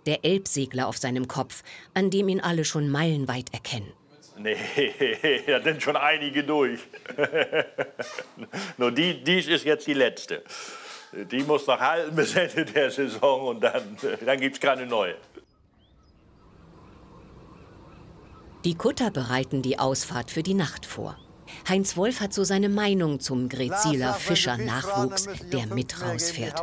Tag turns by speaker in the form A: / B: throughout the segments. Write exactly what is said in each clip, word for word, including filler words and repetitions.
A: der Elbsegler auf seinem Kopf, an dem ihn alle schon meilenweit erkennen.
B: Nee, da sind schon einige durch. Nur die, dies ist jetzt die letzte. Die muss noch halten bis Ende der Saison und dann, dann gibt es keine neue.
A: Die Kutter bereiten die Ausfahrt für die Nacht vor. Heinz Wolf hat so seine Meinung zum Greziler Fischer-Nachwuchs, der mit rausfährt.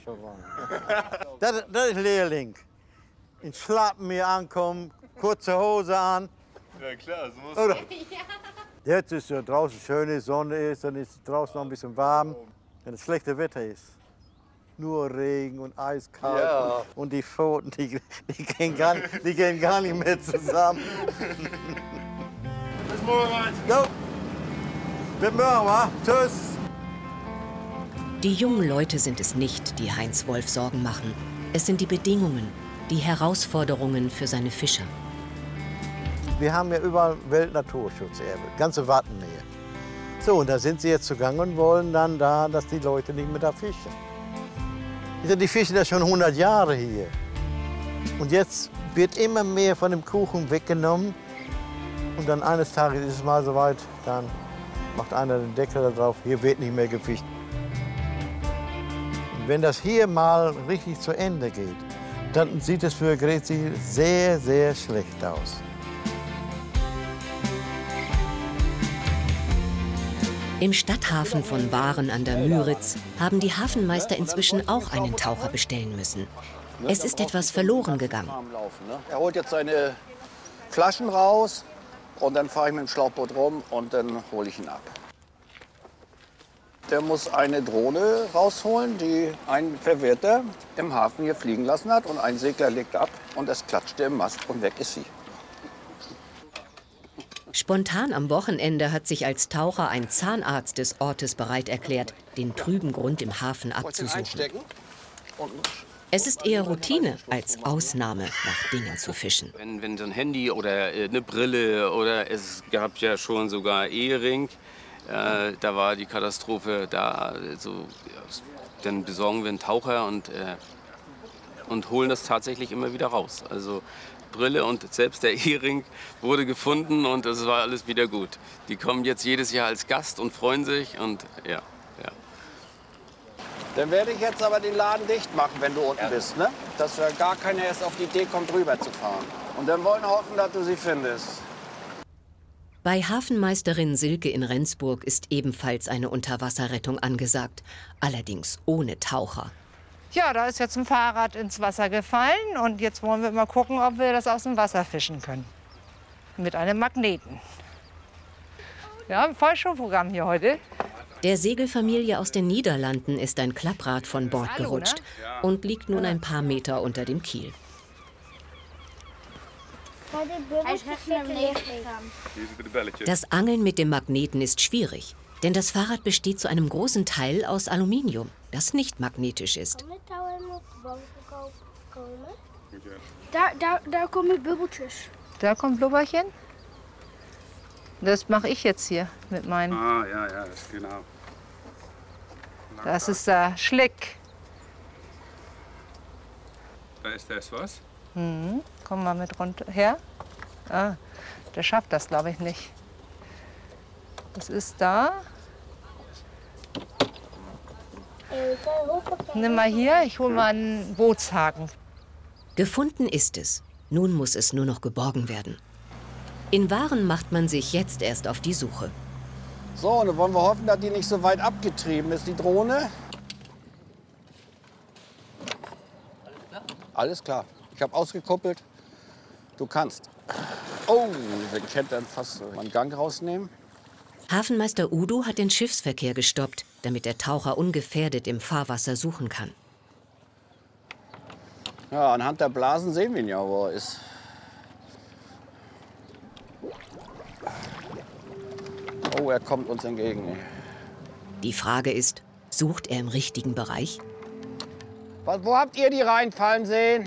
C: Das, das ist Lehrling. In Schlappen hier ankommen, kurze Hose an.
D: Ja klar, so muss
C: Oder?
D: das.
C: Jetzt ist ja draußen schöne Sonne ist, dann ist draußen noch ein bisschen warm. Wenn es schlechte Wetter ist, nur Regen und eiskalt
D: Ja.
C: und, und die Pfoten, die, die, gehen gar, die gehen gar nicht mehr zusammen.
D: Bis morgen, Heinz.
C: Jo. Bis morgen, wa? Tschüss.
A: Die jungen Leute sind es nicht, die Heinz Wolf Sorgen machen. Es sind die Bedingungen, die Herausforderungen für seine Fischer.
C: Wir haben ja überall Weltnaturschutzerbe, ganze Wattenmeer. So, und da sind sie jetzt zugange und wollen dann da, dass die Leute nicht mehr da fischen. Die fischen ja schon hundert Jahre hier. Und jetzt wird immer mehr von dem Kuchen weggenommen. Und dann eines Tages ist es mal soweit, dann macht einer den Deckel da drauf, hier wird nicht mehr gefischt. Und wenn das hier mal richtig zu Ende geht, dann sieht es für Grezi sehr, sehr schlecht aus.
A: Im Stadthafen von Waren an der Müritz haben die Hafenmeister inzwischen auch einen Taucher bestellen müssen. Es ist etwas verloren gegangen.
E: Er holt jetzt seine Flaschen raus und dann fahre ich mit dem Schlauchboot rum und dann hole ich ihn ab. Der muss eine Drohne rausholen, die ein Verwerter im Hafen hier fliegen lassen hat. Und ein Segler legt ab und es klatschte im Mast und weg ist sie.
A: Spontan am Wochenende hat sich als Taucher ein Zahnarzt des Ortes bereit erklärt, den trüben Grund im Hafen abzusuchen. Es ist eher Routine als Ausnahme, nach Dingen zu fischen.
F: Wenn, wenn so ein Handy oder äh, eine Brille oder es gab ja schon sogar Ehering, äh, da war die Katastrophe da. So, ja, dann besorgen wir einen Taucher und, äh, und holen das tatsächlich immer wieder raus. Also Brille und selbst der Ehering wurde gefunden und es war alles wieder gut. Die kommen jetzt jedes Jahr als Gast und freuen sich und ja, ja.
E: Dann werde ich jetzt aber den Laden dicht machen, wenn du unten bist, ne? Dass ja gar keiner erst auf die Idee kommt, rüber zu fahren. Und dann wollen wir hoffen, dass du sie findest.
A: Bei Hafenmeisterin Silke in Rendsburg ist ebenfalls eine Unterwasserrettung angesagt, allerdings ohne Taucher.
G: Ja, da ist jetzt ein Fahrrad ins Wasser gefallen und jetzt wollen wir mal gucken, ob wir das aus dem Wasser fischen können. Mit einem Magneten. Wir haben voll Showprogramm hier heute.
A: Der Segelfamilie aus den Niederlanden ist ein Klapprad von Bord
G: Hallo,
A: gerutscht
G: ne?
A: und liegt nun ein paar Meter unter dem Kiel. Das Angeln mit dem Magneten ist schwierig, denn das Fahrrad besteht zu einem großen Teil aus Aluminium, das nicht magnetisch ist.
H: Da, da, da kommen Bubbeltjes.
G: Da kommt Blubberchen. Das mache ich jetzt hier mit meinen.
D: Ah, ja, ja, das ist genau.
G: Das ist der Schlick.
D: Da ist das was?
G: Mhm. Komm mal mit runter her. Ah, der schafft das, glaube ich, nicht. Das ist da. Nimm mal hier, ich hole mal einen Bootshaken.
A: Gefunden ist es. Nun muss es nur noch geborgen werden. In Waren macht man sich jetzt erst auf die Suche.
E: So, und dann wollen wir hoffen, dass die nicht so weit abgetrieben ist, die Drohne. Alles klar. Ich habe ausgekuppelt. Du kannst. Oh, ich hätte dann fast meinen Gang rausnehmen.
A: Hafenmeister Udo hat den Schiffsverkehr gestoppt, damit der Taucher ungefährdet im Fahrwasser suchen kann.
E: Ja, anhand der Blasen sehen wir ihn ja, wo er ist. Oh, er kommt uns entgegen.
A: Die Frage ist, sucht er im richtigen Bereich?
E: Was, wo habt ihr die reinfallen sehen?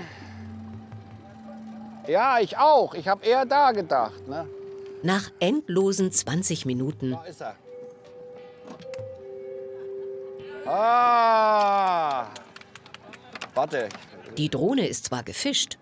E: Ja, ich auch. Ich habe eher da gedacht. Ne?
A: Nach endlosen zwanzig Minuten
E: Da ist er. Ah! Warte.
A: Die Drohne ist zwar gefischt,